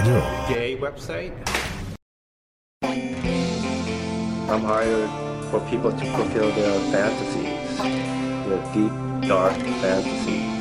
Radio. Gay website. I'm hired for people to fulfill their fantasies, their deep, dark fantasies.